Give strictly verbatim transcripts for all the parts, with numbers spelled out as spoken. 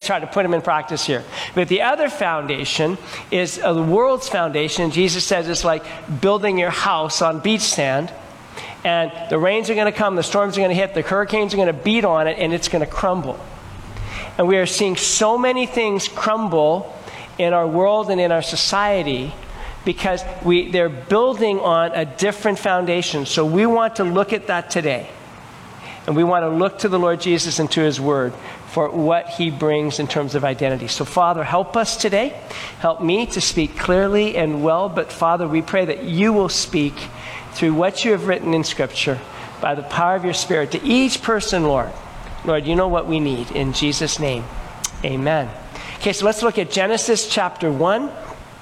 try to put them in practice here. But the other foundation is uh, the world's foundation. Jesus says it's like building your house on beach sand. And the rains are going to come, the storms are going to hit, the hurricanes are going to beat on it, and it's going to crumble. And we are seeing so many things crumble in our world and in our society because we, they're building on a different foundation. So we want to look at that today. And we want to look to the Lord Jesus and to his word for what he brings in terms of identity. So Father, help us today. Help me to speak clearly and well. But Father, we pray that you will speak through what you have written in Scripture by the power of your Spirit to each person, Lord. Lord, you know what we need. In Jesus' name, amen. Okay, so let's look at Genesis chapter one.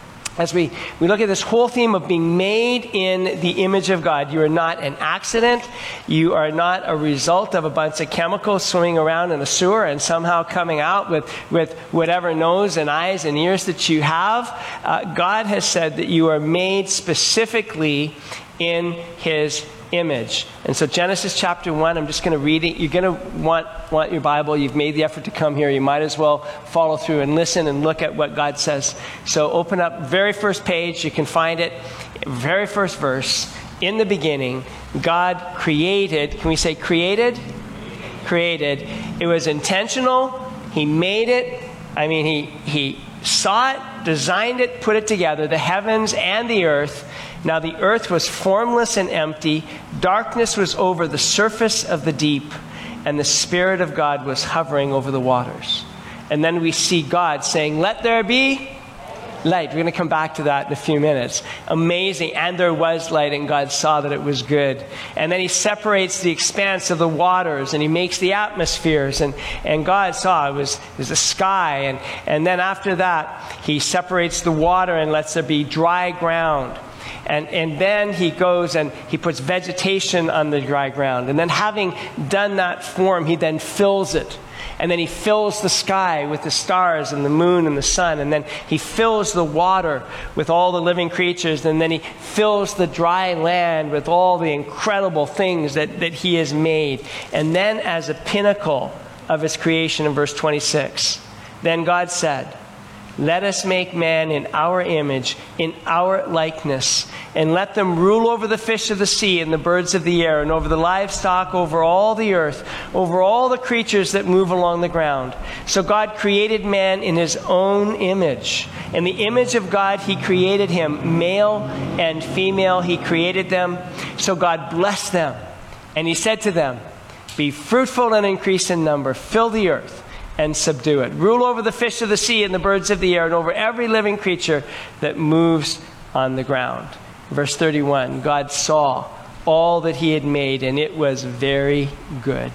As we, we look at this whole theme of being made in the image of God. You are not an accident. You are not a result of a bunch of chemicals swimming around in a sewer and somehow coming out with, with whatever nose and eyes and ears that you have. Uh, God has said that you are made specifically in his image. And so Genesis chapter one, I'm just going to read it. You're going to want, want your Bible. You've made the effort to come here. You might as well follow through and listen and look at what God says. So open up very first page. You can find it. Very first verse. In the beginning, God created. Can we say created? Created. It was intentional. He made it. I mean, he, he saw it, designed it, put it together, the heavens and the earth. Now the earth was formless and empty. Darkness was over the surface of the deep, and the Spirit of God was hovering over the waters. And then we see God saying, "Let there be light." We're going to come back to that in a few minutes. Amazing. And there was light, and God saw that it was good. And then he separates the expanse of the waters, and he makes the atmospheres. And, and God saw it was, it was the sky. And, and then after that, he separates the water and lets there be dry ground. And, and then he goes and he puts vegetation on the dry ground. And then having done that form, he then fills it. And then he fills the sky with the stars and the moon and the sun. And then he fills the water with all the living creatures. And then he fills the dry land with all the incredible things that, that he has made. And then as a pinnacle of his creation in verse twenty-six, then God said, "Let us make man in our image, in our likeness, and let them rule over the fish of the sea and the birds of the air, and over the livestock, over all the earth, over all the creatures that move along the ground." So God created man in his own image. In the image of God, he created him, male and female, he created them. So God blessed them, and he said to them, "Be fruitful and increase in number, fill the earth and subdue it. Rule over the fish of the sea and the birds of the air, and over every living creature that moves on the ground." Verse thirty-one, God saw all that he had made, and it was very good.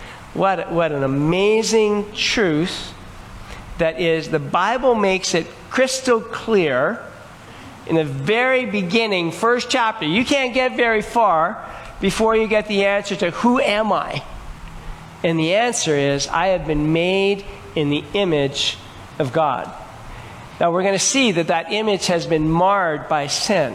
What, what an amazing truth that is. The Bible makes it crystal clear in the very beginning, first chapter. You can't get very far before you get the answer to who am I? And the answer is, I have been made in the image of God. Now we're going to see that that image has been marred by sin.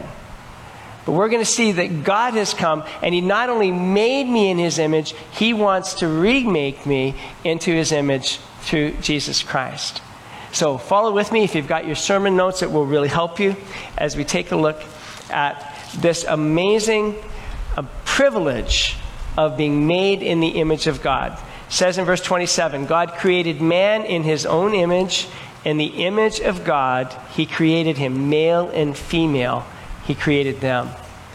But we're going to see that God has come, and he not only made me in his image, he wants to remake me into his image through Jesus Christ. So follow with me. If you've got your sermon notes, it will really help you as we take a look at this amazing uh, privilege of being made in the image of God. It says in verse twenty-seven, God created man in his own image. In the image of God, he created him, male and female. He created them.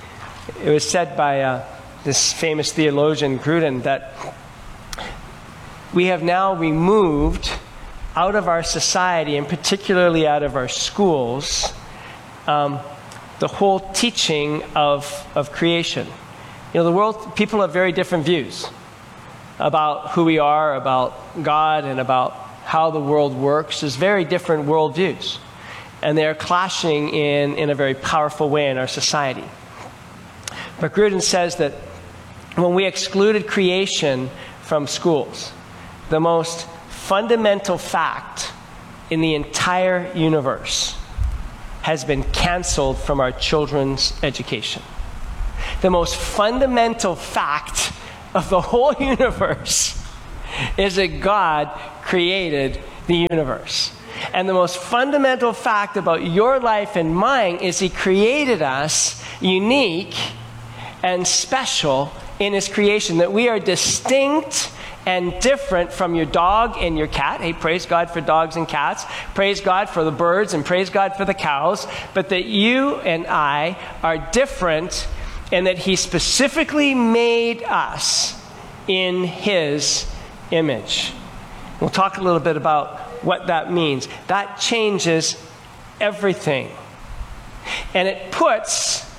It was said by uh, this famous theologian, Grudem, that we have now removed out of our society, and particularly out of our schools, um, the whole teaching of, of creation. You know, the world, people have very different views about who we are, about God, and about how the world works. There's very different worldviews. And they're clashing in, in a very powerful way in our society. But Grudem says that when we excluded creation from schools, the most fundamental fact in the entire universe has been canceled from our children's education. The most fundamental fact of the whole universe is that God created the universe. And the most fundamental fact about your life and mine is he created us unique and special in his creation, that we are distinct and different from your dog and your cat. Hey, praise God for dogs and cats. Praise God for the birds and praise God for the cows. But that you and I are different and that he specifically made us in his image. We'll talk a little bit about what that means. That changes everything. And it puts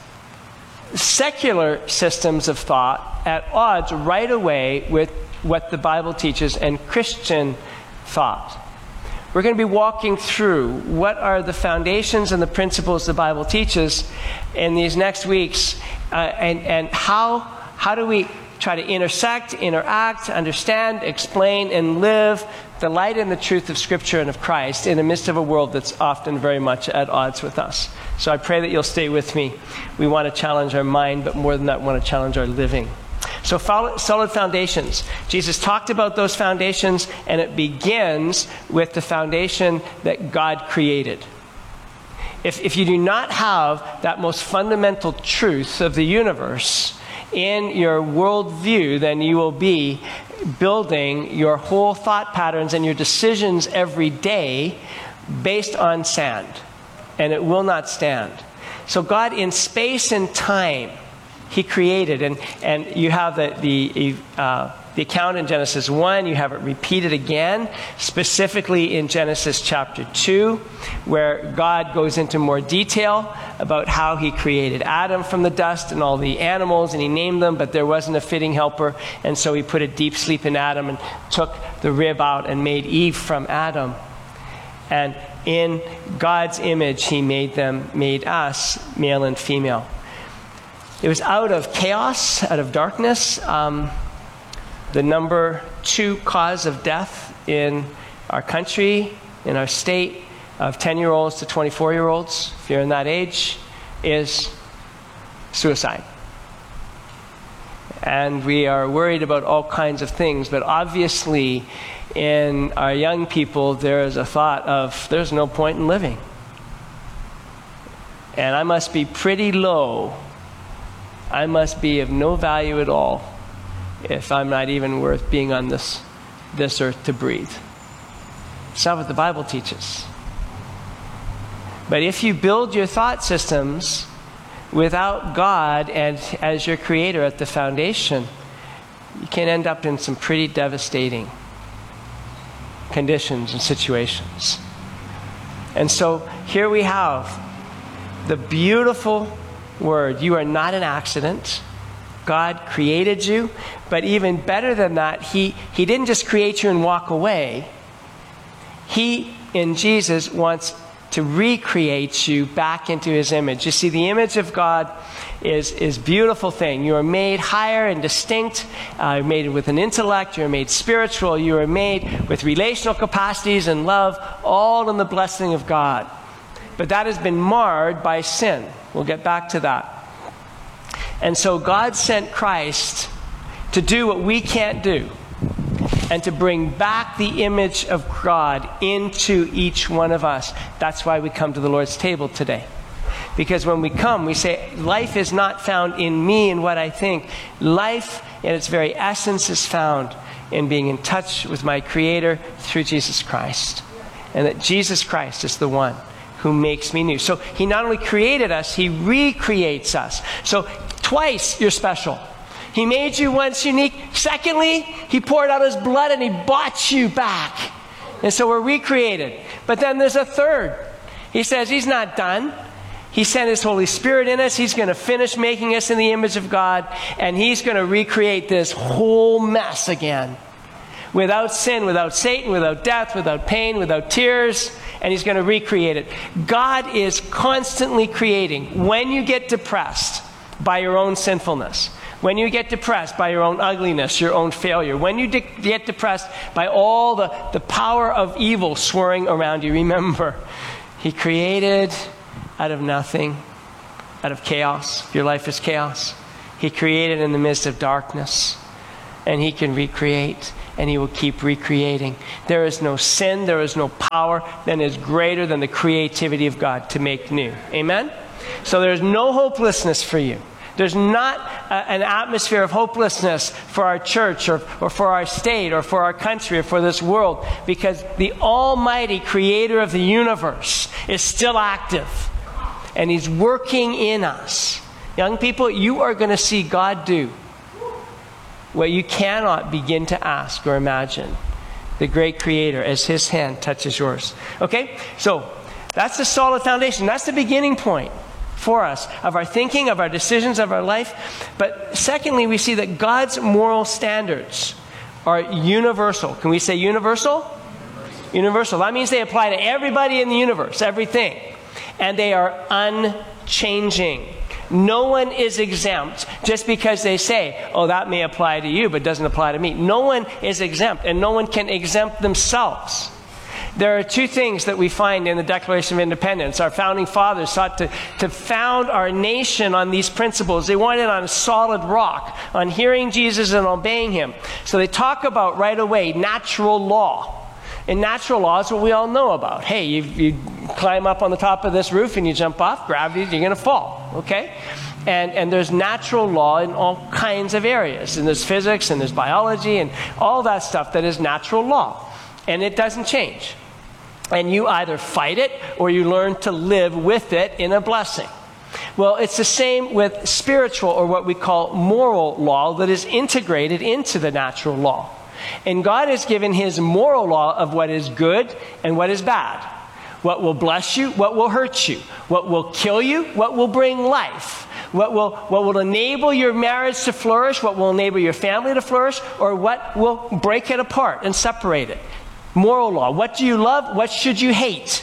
secular systems of thought at odds right away with what the Bible teaches and Christian thought. We're going to be walking through what are the foundations and the principles the Bible teaches in these next weeks, uh, and, and how, how do we try to intersect, interact, understand, explain, and live the light and the truth of Scripture and of Christ in the midst of a world that's often very much at odds with us. So I pray that you'll stay with me. We want to challenge our mind, but more than that, we want to challenge our living. So solid foundations. Jesus talked about those foundations, and it begins with the foundation that God created. If, if you do not have that most fundamental truth of the universe in your worldview, then you will be building your whole thought patterns and your decisions every day based on sand, and it will not stand. So God, in space and time, he created, and, and you have the, the, uh, the account in Genesis one, you have it repeated again, specifically in Genesis chapter two, where God goes into more detail about how he created Adam from the dust and all the animals, and he named them, but there wasn't a fitting helper, and so he put a deep sleep in Adam and took the rib out and made Eve from Adam. And in God's image, he made them, made us, male and female. It was out of chaos, out of darkness. Um, the number two cause of death in our country, in our state, of ten-year-olds to twenty-four-year-olds, if you're in that age, is suicide. And we are worried about all kinds of things, but obviously in our young people there is a thought of, there's no point in living. And I must be pretty low. I must be of no value at all if I'm not even worth being on this, this earth to breathe. It's not what the Bible teaches. But if you build your thought systems without God and as your creator at the foundation, you can end up in some pretty devastating conditions and situations. And so here we have the beautiful word. You are not an accident. God created you. But even better than that, he, he didn't just create you and walk away. He, in Jesus, wants to recreate you back into his image. You see, the image of God is is a beautiful thing. You are made higher and distinct. Uh, you're made with an intellect. You're made spiritual. You are made with relational capacities and love, all in the blessing of God. But that has been marred by sin. We'll get back to that. And so God sent Christ to do what we can't do, and to bring back the image of God into each one of us. That's why we come to the Lord's table today. Because when we come, we say, life is not found in me and what I think. Life in its very essence is found in being in touch with my Creator through Jesus Christ. And that Jesus Christ is the one who makes me new. So he not only created us, he recreates us. So twice you're special. He made you once unique. Secondly, he poured out his blood and he bought you back. And so we're recreated. But then there's a third. He says he's not done. He sent his Holy Spirit in us. He's going to finish making us in the image of God. And he's going to recreate this whole mess again. Without sin, without Satan, without death, without pain, without tears. And he's going to recreate it. God is constantly creating. When you get depressed by your own sinfulness, when you get depressed by your own ugliness, your own failure, when you de- get depressed by all the, the power of evil swirling around you, remember, he created out of nothing, out of chaos. If your life is chaos, he created in the midst of darkness, and he can recreate. and he will keep recreating. There is no sin, there is no power that is greater than the creativity of God to make new. Amen? So there's no hopelessness for you. There's not a, an atmosphere of hopelessness for our church or, or for our state or for our country or for this world, because the almighty creator of the universe is still active and he's working in us. Young people, you are going to see God do what you cannot begin to ask or imagine. The great creator, as his hand touches yours. Okay? So that's the solid foundation. That's the beginning point for us of our thinking, of our decisions, of our life. But secondly, we see that God's moral standards are universal. Can we say universal? Universal. That means they apply to everybody in the universe, everything. And they are unchanging. No one is exempt just because they say, oh, that may apply to you, but doesn't apply to me. No one is exempt, and no one can exempt themselves. There are two things that we find in the Declaration of Independence. Our founding fathers sought to, to found our nation on these principles. They wanted it on a solid rock, on hearing Jesus and obeying him. So they talk about right away natural law. And natural law is what we all know about. Hey, you, you climb up on the top of this roof and you jump off, gravity, you're going to fall, okay? And, and there's natural law in all kinds of areas. And there's physics and there's biology and all that stuff that is natural law. And it doesn't change. And you either fight it or you learn to live with it in a blessing. Well, it's the same with spiritual, or what we call moral law, that is integrated into the natural law. And God has given his moral law of what is good and what is bad. What will bless you, what will hurt you. What will kill you, what will bring life. What will, what will enable your marriage to flourish, what will enable your family to flourish, or what will break it apart and separate it. Moral law. What do you love? What should you hate?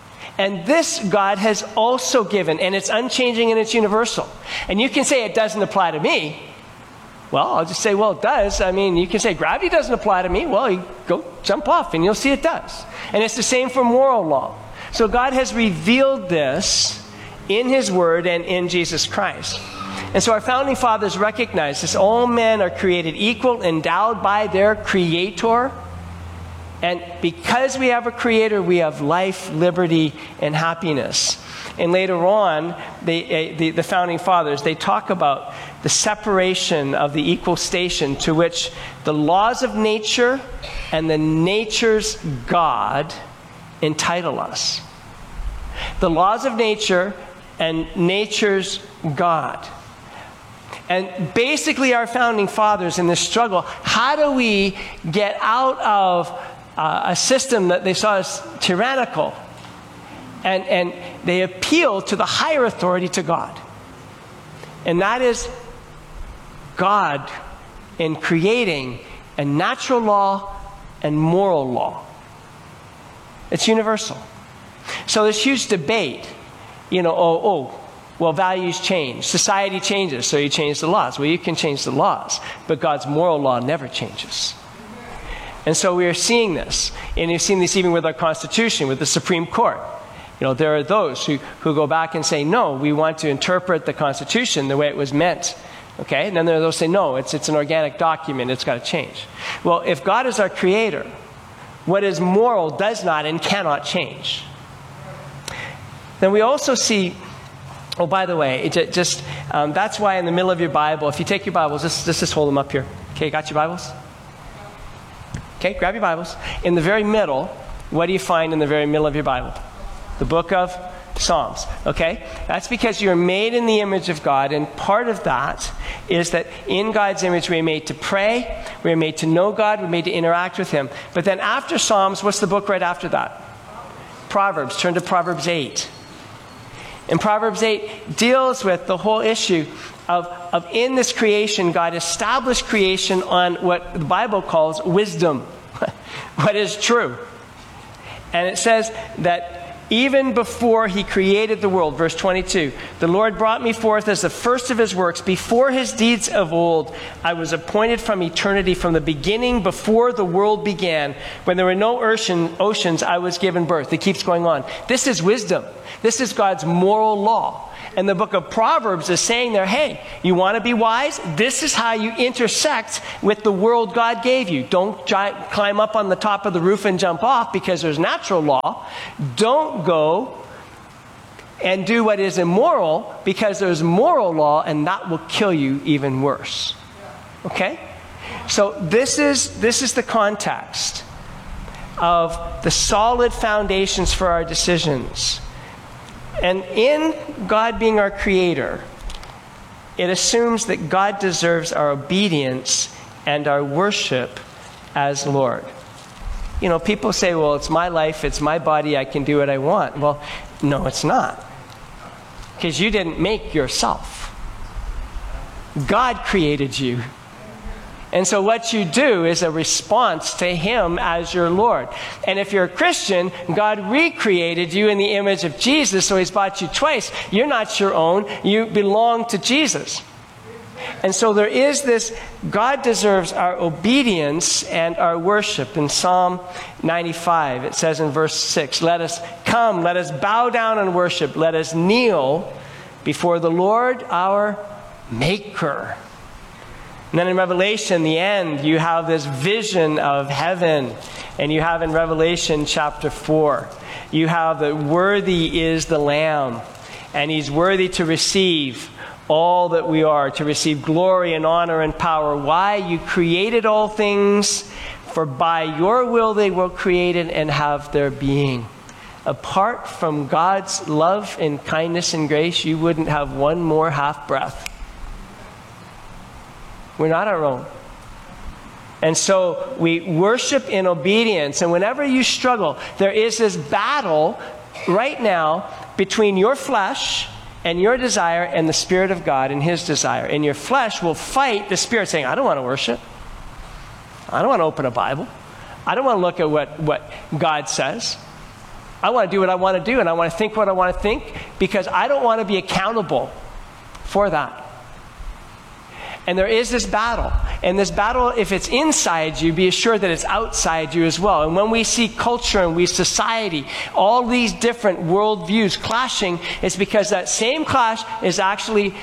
And this God has also given, and it's unchanging and it's universal. And you can say it doesn't apply to me. Well, I'll just say, well, it does. I mean, you can say gravity doesn't apply to me. Well, you go jump off and you'll see it does. And it's the same for moral law. So God has revealed this in his word and in Jesus Christ. And so our founding fathers recognized this. All men are created equal, endowed by their creator. And because we have a creator, we have life, liberty, and happiness. And later on, they, the, the founding fathers, they talk about the separation of the equal station to which the laws of nature and the nature's God entitle us. The laws of nature and nature's God. And basically our founding fathers in this struggle, how do we get out of uh, a system that they saw as tyrannical? And, and they appeal to the higher authority, to God. And that is God in creating a natural law and moral law. It's universal. So there's huge debate. You know, oh, oh, well, values change. Society changes, so you change the laws. Well, you can change the laws, but God's moral law never changes. And so we are seeing this. And you've seen this even with our Constitution, with the Supreme Court. You know, there are those who, who go back and say, no, we want to interpret the Constitution the way it was meant. Okay? And then there are those who say, no, it's, it's an organic document, it's got to change. Well, if God is our creator, what is moral does not and cannot change. Then we also see, oh, by the way, it just um, that's why in the middle of your Bible, if you take your Bibles, just, just, just hold them up here. Okay, got your Bibles? Okay, grab your Bibles. In the very middle, what do you find in the very middle of your Bible? The book of Psalms, okay? That's because you're made in the image of God, and part of that is that in God's image we're made to pray, we're made to know God, we're made to interact with him. But then after Psalms, what's the book right after that? Proverbs. Turn to Proverbs eight. And Proverbs eight deals with the whole issue of, of in this creation, God established creation on what the Bible calls wisdom, what is true. And it says that even before he created the world. Verse twenty-two, the Lord brought me forth as the first of his works, before his deeds of old. I was appointed from eternity, from the beginning, before the world began. When there were no ocean, oceans, I was given birth. It keeps going on. This is wisdom. This is God's moral law. And the book of Proverbs is saying there, hey, you want to be wise? This is how you intersect with the world God gave you. Don't gi- climb up on the top of the roof and jump off because there's natural law. Don't go and do what is immoral because there's moral law, and that will kill you even worse. Okay? So this is, this is the context of the solid foundations for our decisions. And in God being our creator, it assumes that God deserves our obedience and our worship as Lord. You know, people say, well, it's my life, it's my body, I can do what I want. Well, no, it's not. Because you didn't make yourself. God created you. And so what you do is a response to him as your Lord. And if you're a Christian, God recreated you in the image of Jesus, so he's bought you twice. You're not your own. You belong to Jesus. And so there is this, God deserves our obedience and our worship. In Psalm ninety-five, it says in verse six, let us come, let us bow down and worship. Let us kneel before the Lord our Maker. And then in Revelation, the end, you have this vision of heaven. And you have in Revelation chapter four, you have that worthy is the Lamb. And he's worthy to receive all that we are, to receive glory and honor and power. Why? You created all things, for by your will they were created and have their being. Apart from God's love and kindness and grace, you wouldn't have one more half breath. We're not our own. And so we worship in obedience. And whenever you struggle, there is this battle right now between your flesh and your desire and the Spirit of God and his desire. And your flesh will fight the Spirit saying, I don't want to worship. I don't want to open a Bible. I don't want to look at what, what God says. I want to do what I want to do, and I want to think what I want to think because I don't want to be accountable for that. And there is this battle. And this battle, if it's inside you, be assured that it's outside you as well. And when we see culture and we society, all these different worldviews clashing, it's because that same clash is actually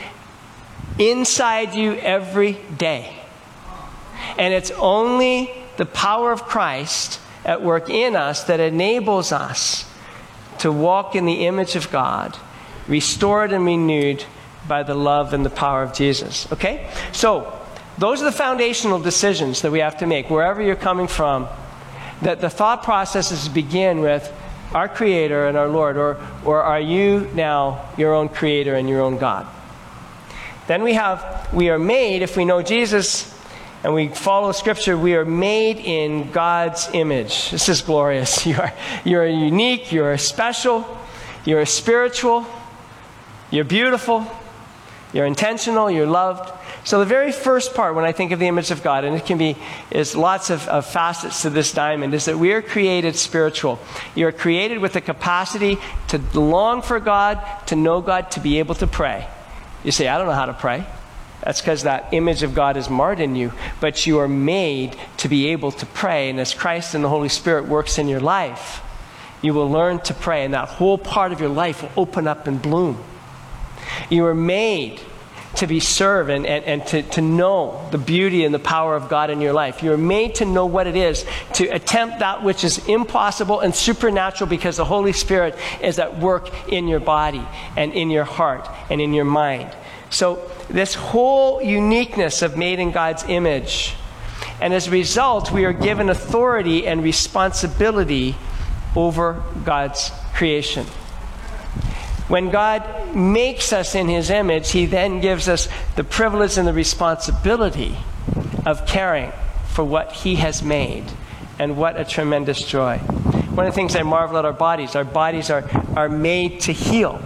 inside you every day. And it's only the power of Christ at work in us that enables us to walk in the image of God, restored and renewed by the love and the power of Jesus. Okay? So, those are the foundational decisions that we have to make, wherever you're coming from. That the thought processes begin with our Creator and our Lord, or, or are you now your own Creator and your own God? Then we have, we are made, if we know Jesus and we follow Scripture, we are made in God's image. This is glorious. You are, you are unique, you are special, you are spiritual, you're beautiful, you're intentional, you're loved. So the very first part when I think of the image of God, and it can be, is lots of, of facets to this diamond, is that we are created spiritual. You're created with the capacity to long for God, to know God, to be able to pray. You say, I don't know how to pray. That's because that image of God is marred in you. But you are made to be able to pray. And as Christ and the Holy Spirit works in your life, you will learn to pray. And that whole part of your life will open up and bloom. You are made to be served and, and, and to, to know the beauty and the power of God in your life. You are made to know what it is to attempt that which is impossible and supernatural because the Holy Spirit is at work in your body and in your heart and in your mind. So this whole uniqueness of made in God's image. And as a result, we are given authority and responsibility over God's creation. When God makes us in his image, he then gives us the privilege and the responsibility of caring for what he has made. And what a tremendous joy. One of the things I marvel at our bodies, our bodies are, are made to heal.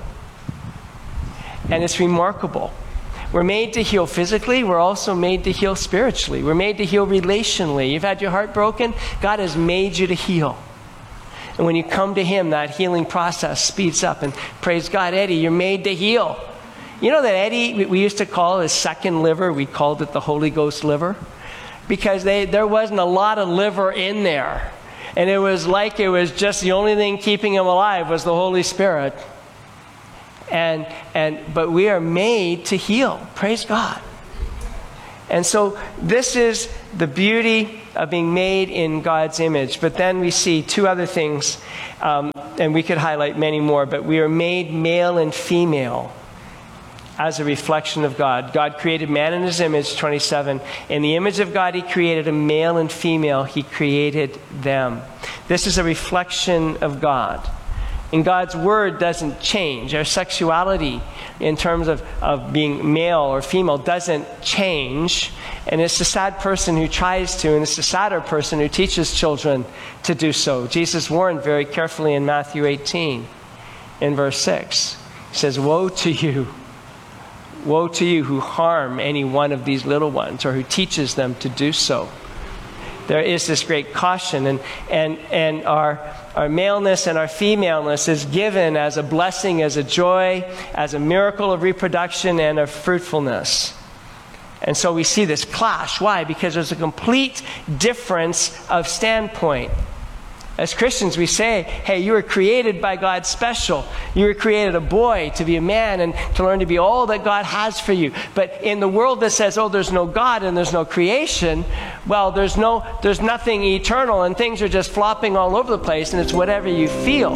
And it's remarkable. We're made to heal physically. We're also made to heal spiritually. We're made to heal relationally. You've had your heart broken. God has made you to heal. And when you come to him, that healing process speeds up. And praise God, Eddie, you're made to heal. You know that Eddie, we used to call his second liver, we called it the Holy Ghost liver, because they, there wasn't a lot of liver in there. And it was like it was just the only thing keeping him alive was the Holy Spirit. And, and, but we are made to heal. Praise God. And so this is the beauty of being made in God's image. But then we see two other things, um, and we could highlight many more, but we are made male and female as a reflection of God. God created man in his image, twenty-seven. In the image of God, he created a male and female. He created them. This is a reflection of God. And God's word doesn't change. Our sexuality in terms of, of being male or female doesn't change. And it's the sad person who tries to, and it's the sadder person who teaches children to do so. Jesus warned very carefully in Matthew eighteen, in verse six. He says, woe to you. Woe to you who harm any one of these little ones, or who teaches them to do so. There is this great caution, and, and, and our, our maleness and our femaleness is given as a blessing, as a joy, as a miracle of reproduction and of fruitfulness. And so we see this clash. Why? Because there's a complete difference of standpoint. As Christians, we say, hey, you were created by God special. You were created a boy to be a man and to learn to be all that God has for you. But in the world that says, oh, there's no God and there's no creation, well, there's no, there's nothing eternal, and things are just flopping all over the place, and it's whatever you feel.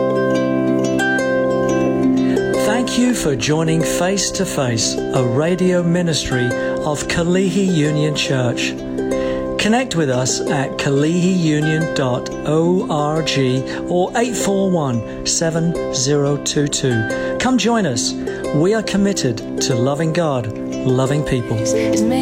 Thank you for joining Face to Face, a radio ministry of Kalihi Union Church. Connect with us at kalihi union dot org or eight four one, seven zero two two. Come join us. We are committed to loving God, loving people.